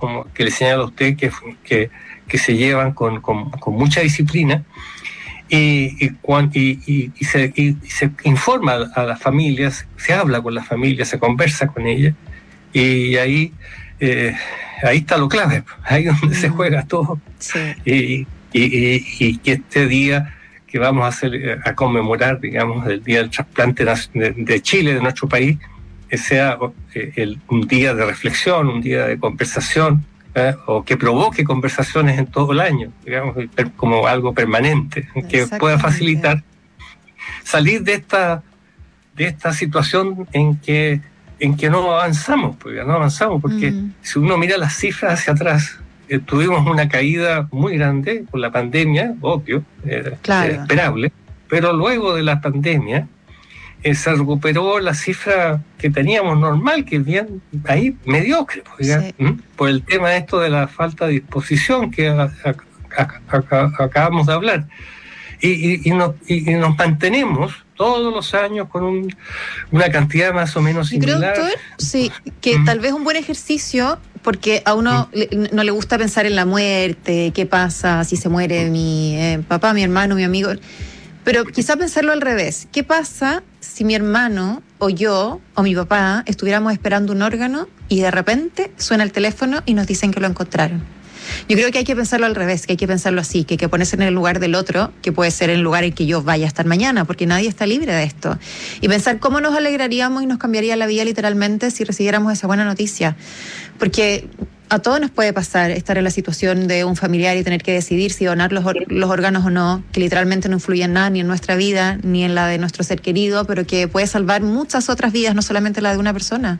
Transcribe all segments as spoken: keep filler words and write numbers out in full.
como que le señala a usted, que, que, que se llevan con, con, con mucha disciplina, y, y, y, y, se, y se informa a las familias, se habla con las familias, se conversa con ellas, y ahí, eh, ahí está lo clave, ahí es donde mm. se juega todo. Sí. Y, y, y, y que este día que vamos a hacer, a conmemorar, digamos, el Día del Trasplante de, de Chile, de nuestro país, que sea el, un día de reflexión, un día de conversación, ¿eh? O que provoque conversaciones en todo el año, digamos, como algo permanente, que pueda facilitar salir de esta de esta situación en que en que no avanzamos, porque no avanzamos, porque mm. si uno mira las cifras hacia atrás, eh, tuvimos una caída muy grande con la pandemia, obvio, eh, claro. esperable, pero luego de la pandemia Eh, se recuperó la cifra que teníamos normal, que es bien ahí mediocre, pues, sí. ¿Mm? por el tema esto de la falta de disposición que a, a, a, a, acabamos de hablar. Y, y, y, nos, y, y nos mantenemos todos los años con un, una cantidad más o menos similar. Yo creo, doctor, sí, que ¿Mm? tal vez un buen ejercicio, porque a uno ¿Mm? le, no le gusta pensar en la muerte, qué pasa si se muere ¿Mm? mi eh, papá, mi hermano, mi amigo... Pero quizá pensarlo al revés. ¿Qué pasa si mi hermano o yo o mi papá estuviéramos esperando un órgano y de repente suena el teléfono y nos dicen que lo encontraron? Yo creo que hay que pensarlo al revés, que hay que pensarlo así, que hay que ponerse en el lugar del otro, que puede ser el lugar en que yo vaya a estar mañana, porque nadie está libre de esto. Y pensar cómo nos alegraríamos y nos cambiaría la vida literalmente si recibiéramos esa buena noticia. Porque a todos nos puede pasar estar en la situación de un familiar y tener que decidir si donar los, or- los órganos o no, que literalmente no influye en nada, ni en nuestra vida, ni en la de nuestro ser querido, pero que puede salvar muchas otras vidas, no solamente la de una persona.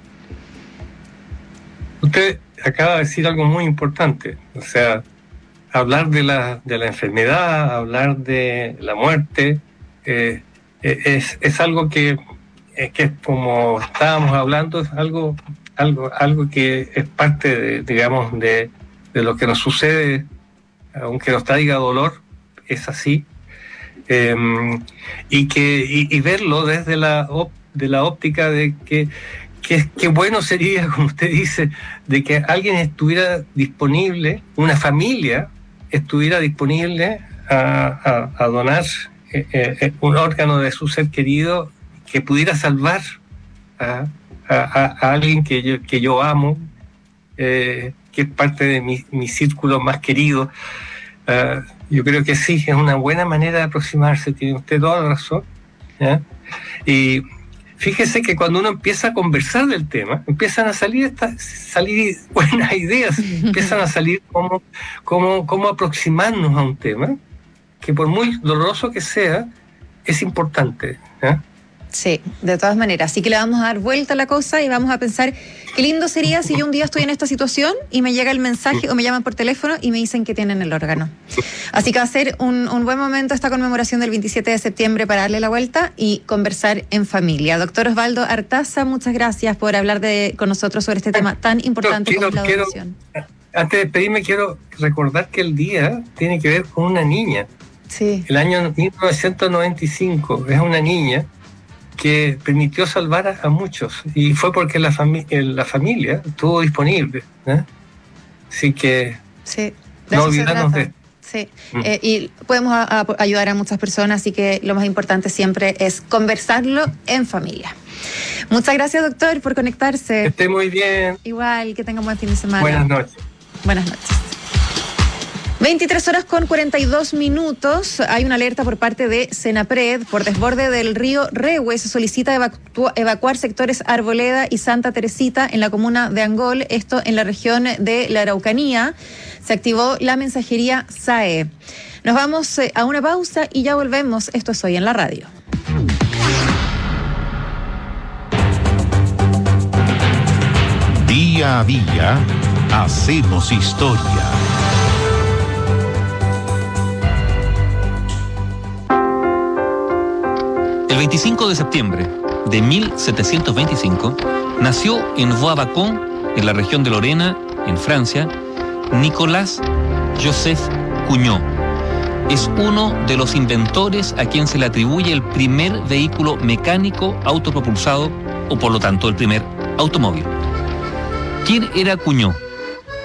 Usted acaba de decir algo muy importante, o sea, hablar de la, de la enfermedad, hablar de la muerte, eh, es, es algo que, es que como estábamos hablando, es algo... Algo, algo que es parte, de, digamos, de, de lo que nos sucede, aunque nos traiga dolor, es así. Eh, y que y, y verlo desde la, op, de la óptica de que que, que bueno sería, como usted dice, de que alguien estuviera disponible, una familia estuviera disponible a, a, a donar eh, eh, un órgano de su ser querido que pudiera salvar a A, a, a alguien que yo, que yo amo, eh, que es parte de mi, mi círculo más querido. Uh, yo creo que sí, es una buena manera de aproximarse, tiene usted toda la razón. ¿Ya? Y fíjese que cuando uno empieza a conversar del tema, empiezan a salir, estas, salir buenas ideas, empiezan a salir cómo, cómo, cómo aproximarnos a un tema, que por muy doloroso que sea, es importante. ¿Ya? Sí, de todas maneras. Así que le vamos a dar vuelta a la cosa y vamos a pensar qué lindo sería si yo un día estoy en esta situación y me llega el mensaje o me llaman por teléfono y me dicen que tienen el órgano. Así que va a ser un, un buen momento esta conmemoración del veintisiete de septiembre para darle la vuelta y conversar en familia. Doctor Osvaldo Artaza, muchas gracias por hablar de, con nosotros sobre este tema tan importante quiero, como la quiero, donación. Antes de despedirme, quiero recordar que el día tiene que ver con una niña. Sí. El año mil novecientos noventa y cinco es una niña que permitió salvar a, a muchos, y fue porque la, fami- la familia estuvo disponible, ¿eh? Así que sí, no olvidarnos de esto. Sí, mm. eh, y podemos a, a ayudar a muchas personas, así que lo más importante siempre es conversarlo en familia. Muchas gracias, doctor, por conectarse. Que esté muy bien. Igual, que tenga un buen fin de semana. Buenas noches. Buenas noches. veintitrés horas con cuarenta y dos minutos. Hay una alerta por parte de Senapred por desborde del río Rehue. Se solicita evacu- evacuar sectores Arboleda y Santa Teresita en la comuna de Angol, esto en la región de la Araucanía. Se activó la mensajería S A E. Nos vamos a una pausa y ya volvemos. Esto es Hoy en la Radio. Día a día hacemos historia. El veinticinco de septiembre de mil setecientos veinticinco nació en Bois-Bacon, en la región de Lorena, en Francia, Nicolas Joseph Cugnot. Es uno de los inventores a quien se le atribuye el primer vehículo mecánico autopropulsado, o por lo tanto el primer automóvil. ¿Quién era Cugnot?